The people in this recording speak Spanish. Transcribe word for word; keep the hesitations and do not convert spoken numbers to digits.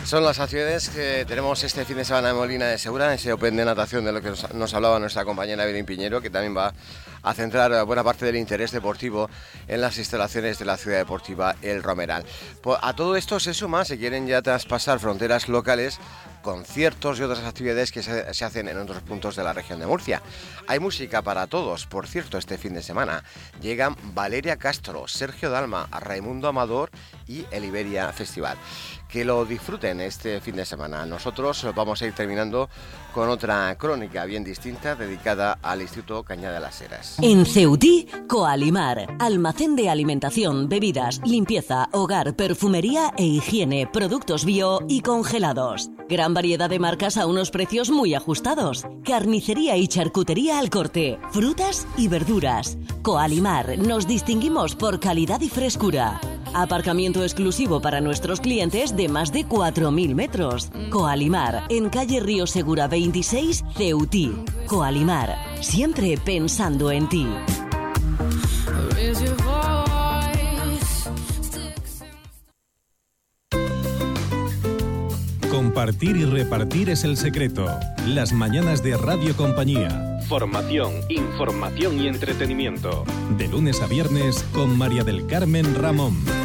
Son las actividades que tenemos este fin de semana en Molina de Segura, ese Open de natación de lo que nos, nos hablaba nuestra compañera Evelyn Piñero, que también va a centrar buena parte del interés deportivo en las instalaciones de la ciudad deportiva El Romeral. Pues a todo esto se suma, se quieren ya traspasar fronteras locales, conciertos y otras actividades que se, se hacen en otros puntos de la región de Murcia. Hay música para todos, por cierto, este fin de semana. Llegan Valeria Castro, Sergio Dalma, Raimundo Amador y el Iberia Festival. Que lo disfruten este fin de semana. Nosotros vamos a ir terminando con otra crónica bien distinta dedicada al Instituto Cañada de las Heras. En Ceutí, Coalimar, almacén de alimentación, bebidas, limpieza, hogar, perfumería e higiene, productos bio y congelados. Gran variedad de marcas a unos precios muy ajustados. Carnicería y charcutería al corte, frutas y verduras. Coalimar, nos distinguimos por calidad y frescura. Aparcamiento exclusivo para nuestros clientes de más de cuatro mil metros. Coalimar, en calle Río Segura veintiséis, Ceutí. Coalimar, siempre pensando en ti. Compartir y repartir es el secreto. Las mañanas de Radio Compañía. Formación, información y entretenimiento. De lunes a viernes con María del Carmen Ramón.